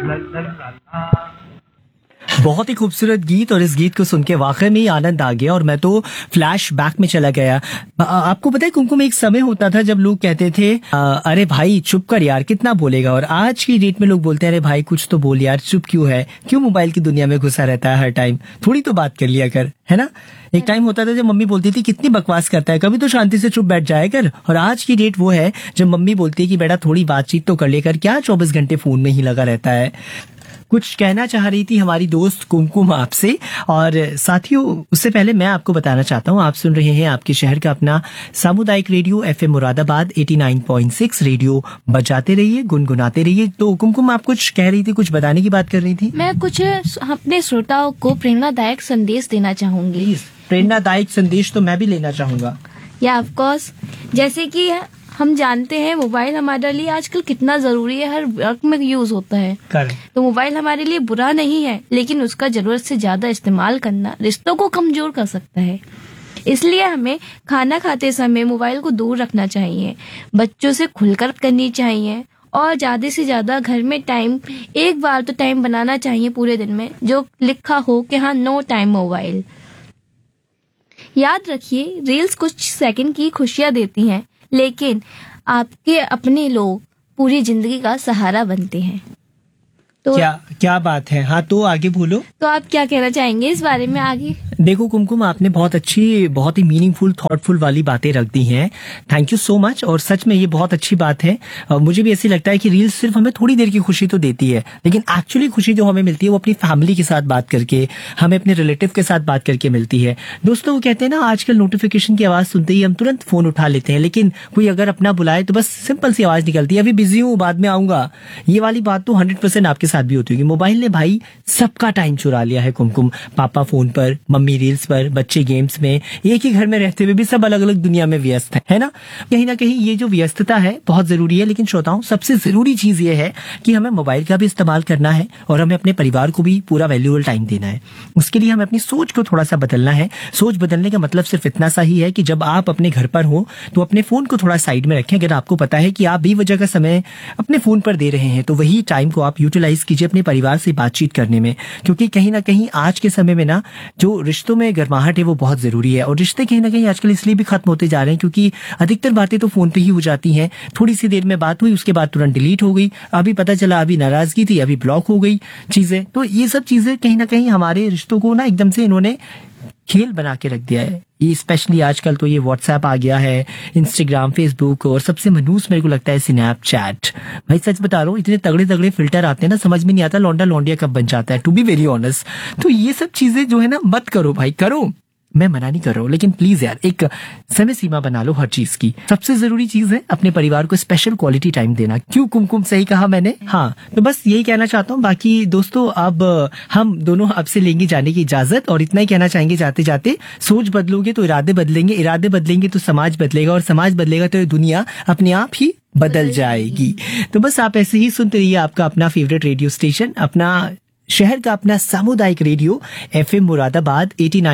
बहुत ही खूबसूरत गीत, और इस गीत को सुन के वाकई में ही आनंद आ गया और मैं तो फ्लैश बैक में चला गया। आपको पता है कुमकुम, एक समय होता था जब लोग कहते थे अरे भाई चुप कर यार, कितना बोलेगा, और आज की डेट में लोग बोलते हैं अरे भाई कुछ तो बोल यार, चुप क्यों है, क्यों मोबाइल की दुनिया में घुसा रहता है हर टाइम, थोड़ी तो बात कर लिया कर, है ना। एक टाइम होता था जब मम्मी बोलती थी कितनी बकवास करता है, कभी तो शांति से चुप बैठ जाया कर, और आज की डेट वो है जब मम्मी बोलती है कि बेटा थोड़ी बातचीत तो कर लेकर, क्या 24 घंटे फोन में ही लगा रहता है। कुछ कहना चाह रही थी हमारी दोस्त कुमकुम आपसे, और साथियों उससे पहले मैं आपको बताना चाहता हूँ, आप सुन रहे हैं आपके शहर का अपना सामुदायिक रेडियो एफएम मुरादाबाद 89.6 रेडियो, बजाते रहिए गुनगुनाते रहिए। तो कुमकुम आप कुछ कह रही थी, कुछ बताने की बात कर रही थी। मैं कुछ अपने श्रोताओं को प्रेरणादायक संदेश देना चाहूंगी। प्लीज, प्रेरणादायक संदेश तो मैं भी लेना चाहूंगा। या ऑफ कोर्स, जैसे कि हम जानते हैं मोबाइल हमारे लिए आजकल कितना जरूरी है, हर वक्त में यूज होता है। तो मोबाइल हमारे लिए बुरा नहीं है, लेकिन उसका जरूरत से ज्यादा इस्तेमाल करना रिश्तों को कमजोर कर सकता है। इसलिए हमें खाना खाते समय मोबाइल को दूर रखना चाहिए, बच्चों से खुलकर करनी चाहिए, और ज्यादा से ज्यादा घर में टाइम, एक बार तो टाइम बनाना चाहिए पूरे दिन में जो लिखा हो कि हाँ नो टाइम मोबाइल। याद रखिए, रील्स कुछ सेकंड की खुशियां देती हैं, लेकिन आपके अपने लोग पूरी जिंदगी का सहारा बनते हैं। तो क्या बात है। हाँ तो आगे बोलो। तो आप क्या कहना चाहेंगे इस बारे में आगे? देखो कुमकुम, आपने बहुत अच्छी, बहुत ही मीनिंगफुल, थॉटफुल वाली बातें रख दी हैं। Thank you so much. और सच में ये बहुत अच्छी बात है। मुझे भी ऐसी लगता है कि रील्स सिर्फ हमें थोड़ी देर की खुशी तो देती है, लेकिन एक्चुअली खुशी जो हमें मिलती है वो अपनी फैमिली के साथ बात करके, हमें अपने रिलेटिव के साथ बात करके मिलती है। दोस्तों वो कहते हैं ना, आजकल नोटिफिकेशन की आवाज सुनते ही हम तुरंत फोन उठा लेते हैं, लेकिन कोई अगर अपना बुलाए तो बस सिंपल सी आवाज निकलती है, अभी बिजी हूँ बाद में आऊंगा। ये वाली बात तो 100% आपके साथ भी होती होगी। मोबाइल ने भाई सबका टाइम चुरा लिया है कुमकुम। पापा फोन पर, मम्मी रील्स पर, बच्चे गेम्स में, एक ही घर में रहते हुए भी सब अलग अलग दुनिया में व्यस्त है ना। कहीं ना कहीं ये जो व्यस्तता है बहुत जरूरी है, लेकिन श्रोताओं सबसे जरूरी चीज ये है कि हमें मोबाइल का भी इस्तेमाल करना है और हमें अपने परिवार को भी पूरा वैल्यूएबल टाइम देना है। उसके लिए हमें अपनी सोच को थोड़ा सा बदलना है। सोच बदलने का मतलब सिर्फ इतना सा ही है कि जब आप अपने घर पर हो तो अपने फोन को थोड़ा साइड में रखें। अगर आपको पता है कि आप बेवजह का समय अपने फोन पर दे रहे हैं तो वही टाइम को आप यूटिलाइज कीजिए अपने परिवार से बातचीत करने में, क्योंकि कहीं ना कहीं आज के समय में ना जो रिश्तों में गर्माहट है वो बहुत जरूरी है। और रिश्ते कहीं ना कहीं आजकल इसलिए भी खत्म होते जा रहे हैं क्योंकि अधिकतर बातें तो फोन पे ही हो जाती हैं। थोड़ी सी देर में बात हुई, उसके बाद तुरंत डिलीट हो गई, अभी पता चला अभी नाराजगी थी, अभी ब्लॉक हो गई चीजें। तो ये सब चीजें कहीं ना कहीं हमारे रिश्तों को ना एकदम से इन्होंने खेल बना के रख दिया है। ये स्पेशली आजकल तो ये व्हाट्सएप आ गया है, इंस्टाग्राम, फेसबुक, और सबसे मनहूस मेरे को लगता है स्नैपचैट। भाई सच बता रहा हूँ, इतने तगड़े तगड़े फिल्टर आते हैं ना, समझ में नहीं आता लौंडा लौंडिया कब बन जाता है, टू बी वेरी ऑनेस्ट। तो ये सब चीजें जो है ना मत करो भाई, करो, मैं मना नहीं कर रहा हूँ, लेकिन प्लीज यार एक समय सीमा बना लो हर चीज की। सबसे जरूरी चीज है अपने परिवार को स्पेशल क्वालिटी टाइम देना। क्यों कुमकुम, सही कहा मैंने? हाँ, तो बस यही कहना चाहता हूँ। बाकी दोस्तों अब हम दोनों आपसे लेंगे जाने की इजाजत, और इतना ही कहना चाहेंगे जाते जाते, सोच बदलोगे तो इरादे बदलेंगे, इरादे बदलेंगे तो समाज बदलेगा, और समाज बदलेगा तो ये दुनिया अपने आप ही बदल जाएगी। तो बस आप ऐसे ही सुनते रहिए आपका अपना फेवरेट रेडियो स्टेशन, अपना शहर का अपना सामुदायिक रेडियो एफएम मुरादाबाद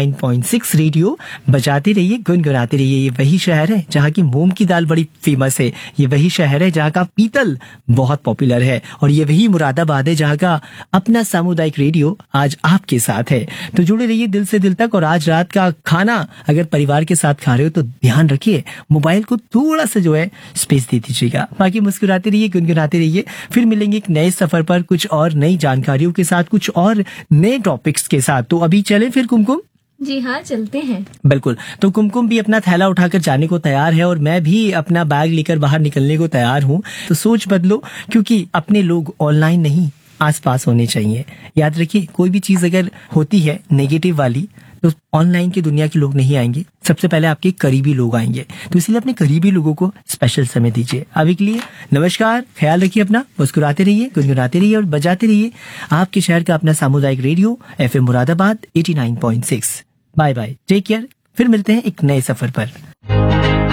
89.6 रेडियो, बजाते रहिए गुनगुनाते रहिए। ये वही शहर है जहाँ की मूंग की दाल बड़ी फेमस है, ये वही शहर है जहाँ का पीतल बहुत पॉपुलर है, और ये वही मुरादाबाद है जहाँ का अपना सामुदायिक रेडियो आज आपके साथ है। तो जुड़े रहिए दिल से दिल तक। और आज रात का खाना अगर परिवार के साथ खा रहे हो तो ध्यान रखिए मोबाइल को थोड़ा सा जो है स्पेस दे दीजिएगा। बाकी मुस्कुराते रहिए गुनगुनाते रहिए। फिर मिलेंगे एक नए सफर पर कुछ और नई जानकारियों के साथ, कुछ और नए टॉपिक्स के साथ। तो अभी चले फिर कुमकुम? जी हाँ, चलते हैं। बिल्कुल। तो कुमकुम भी अपना थैला उठाकर जाने को तैयार है और मैं भी अपना बैग लेकर बाहर निकलने को तैयार हूँ। तो सोच बदलो, क्योंकि अपने लोग ऑनलाइन नहीं आसपास होने चाहिए। याद रखिए, कोई भी चीज अगर होती है नेगेटिव वाली तो ऑनलाइन की दुनिया के लोग नहीं आएंगे, सबसे पहले आपके करीबी लोग आएंगे। तो इसलिए अपने करीबी लोगों को स्पेशल समय दीजिए। अभी के लिए नमस्कार, ख्याल रखिए अपना, मुस्कुराते रहिए, गुनगुनाते रहिए और बजाते रहिए आपके शहर का अपना सामुदायिक radio FM Moradabad 89.6। Bye bye, take care. फिर मिलते हैं एक नए सफर पर।